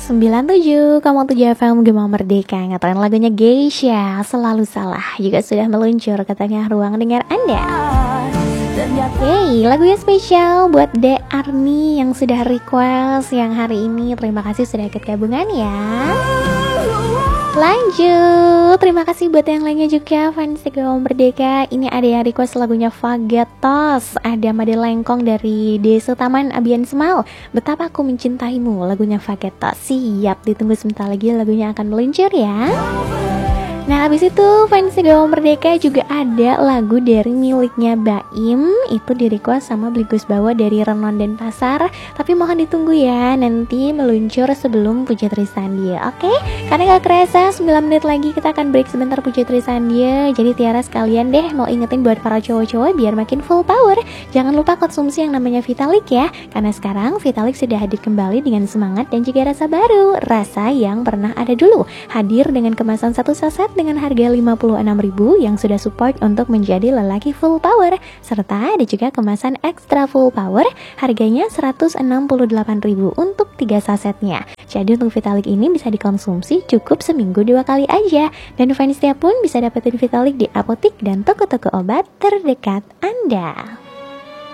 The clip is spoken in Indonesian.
97,7 FM Gema Merdeka. Ngetren lagunya Geisha, Selalu Salah juga sudah meluncur ke tengah ruang dengar Anda. Hey, lagunya spesial buat De Arni yang sudah request yang hari ini. Terima kasih sudah ikut gabungan ya. Lanjut, terima kasih buat yang lainnya juga fans Gema Merdeka. Ini ada yang request lagunya Fagetos, ada Made Lengkong dari Desa Taman Abian Semal, Betapa Aku Mencintaimu, lagunya Fagetos. Siap, ditunggu sebentar lagi lagunya akan meluncur ya. Nah, habis itu fans Gema Merdeka juga ada lagu dari miliknya Baim. Itu di-request sama Bligus Bawa dari Renon dan Pasar. Tapi mohon ditunggu ya, nanti meluncur sebelum Puja Trisandia. Oke? Karena gak kerasa 9 menit lagi kita akan break sebentar Puja Trisandia. Jadi Tiara sekalian deh mau ingetin buat para cowok-cowok biar makin full power. Jangan lupa konsumsi yang namanya Vitalik ya. Karena sekarang Vitalik sudah hadir kembali dengan semangat dan juga rasa baru. Rasa yang pernah ada dulu. Hadir dengan kemasan satu saset dengan harga 56.000 yang sudah support untuk menjadi lelaki full power, serta ada juga kemasan extra full power harganya 168.000 untuk 3 sasetnya. Jadi untuk Vitalik ini bisa dikonsumsi cukup seminggu 2 kali aja, dan fans pun bisa dapetin Vitalik di apotik dan toko-toko obat terdekat Anda.